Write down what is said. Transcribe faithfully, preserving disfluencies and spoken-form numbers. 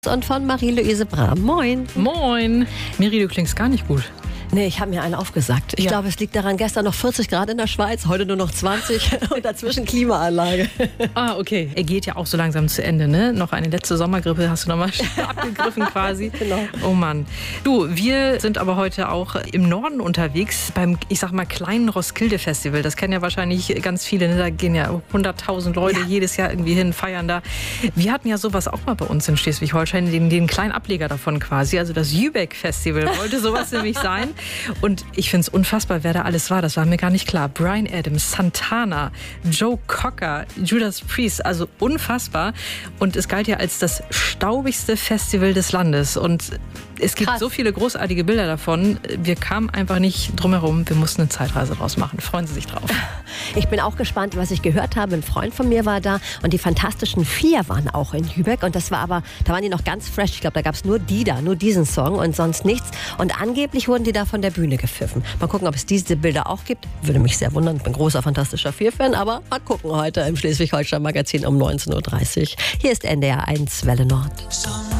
Und von Marie-Louise Brahm. Moin. Moin. Miri, du klingst gar nicht gut. Nee, ich habe mir einen aufgesagt. Ich Ja. glaube, es liegt daran, gestern noch vierzig Grad in der Schweiz, heute nur noch zwanzig und dazwischen Klimaanlage. Ah, okay. Er geht ja auch so langsam zu Ende, ne? Noch eine letzte Sommergrippe hast du nochmal abgegriffen quasi. Genau. Oh Mann. Du, wir sind aber heute auch im Norden unterwegs beim, ich sag mal, kleinen Roskilde-Festival. Das kennen ja wahrscheinlich ganz viele, ne? Da gehen ja hunderttausend Leute Ja. jedes Jahr irgendwie hin, feiern da. Wir hatten ja sowas auch mal bei uns in Schleswig-Holstein, den, den kleinen Ableger davon quasi. Also das Jübeck-Festival wollte sowas nämlich sein. Und ich finde es unfassbar, wer da alles war. Das war mir gar nicht klar. Bryan Adams, Santana, Joe Cocker, Judas Priest. Also unfassbar. Und es galt ja als das staubigste Festival des Landes. Und es gibt Krass. so viele großartige Bilder davon. Wir kamen einfach nicht drum herum. Wir mussten eine Zeitreise draus machen. Freuen Sie sich drauf. Ich bin auch gespannt, was ich gehört habe. Ein Freund von mir war da und die Fantastischen Vier waren auch in Lübeck. Und das war aber, da waren die noch ganz fresh. Ich glaube, da gab es nur die da, nur diesen Song und sonst nichts. Und angeblich wurden die da von der Bühne gepfiffen. Mal gucken, ob es diese Bilder auch gibt. Würde mich sehr wundern. Ich bin großer Fantastischer Vier-Fan, aber mal gucken heute im Schleswig-Holstein-Magazin um neunzehn Uhr dreißig. Hier ist N D R eins Welle Nord.